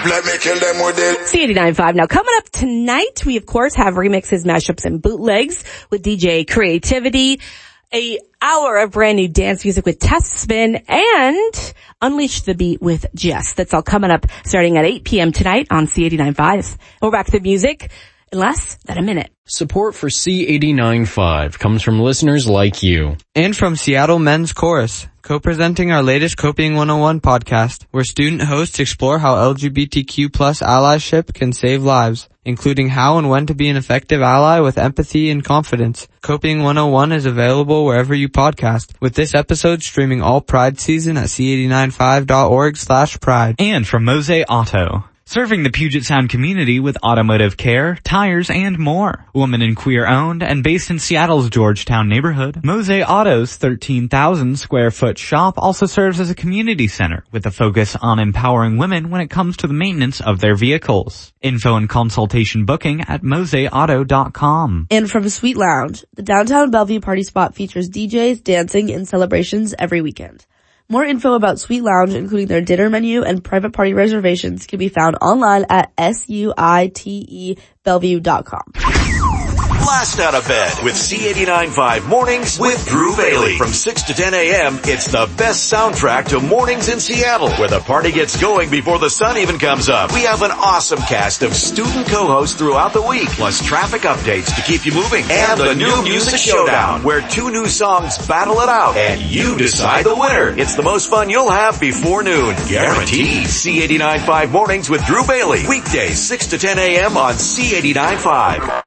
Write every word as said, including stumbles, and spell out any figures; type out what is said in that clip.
Let me kill them with it. C eighty-nine point five. Now coming up tonight, we of course have remixes, mashups, and bootlegs with D J Creativity. A hour of brand new dance music with Test Spin and Unleash the Beat with Jess. That's all coming up starting at eight p.m. tonight on C eighty-nine point five. We're back to the music in less than a minute. Support for C eighty-nine point five comes from listeners like you. And from Seattle Men's Chorus, co-presenting our latest Coping one oh one podcast, where student hosts explore how L G B T Q plus allyship can save lives, including how and when to be an effective ally with empathy and confidence. Coping one oh one is available wherever you podcast, with this episode streaming all Pride season at c eight nine five dot org slash pride. And from Mose Auto, serving the Puget Sound community with automotive care, tires, and more. Woman and queer owned and based in Seattle's Georgetown neighborhood, Mose Auto's thirteen thousand square foot shop also serves as a community center with a focus on empowering women when it comes to the maintenance of their vehicles. Info and consultation booking at mose auto dot com. And from Sweet Lounge, the downtown Bellevue party spot features D Js, dancing, and celebrations every weekend. More info about Sweet Lounge, including their dinner menu and private party reservations, can be found online at suite bellevue dot com. Blast out of bed with C eighty-nine point five Mornings with Drew Bailey. From six to ten a.m., it's the best soundtrack to mornings in Seattle, where the party gets going before the sun even comes up. We have an awesome cast of student co-hosts throughout the week, plus traffic updates to keep you moving, and the new Music Showdown, where two new songs battle it out, and you decide the winner. It's the most fun you'll have before noon. Guaranteed. C eighty-nine point five Mornings with Drew Bailey. Weekdays, six to ten a.m. on C eighty-nine point five.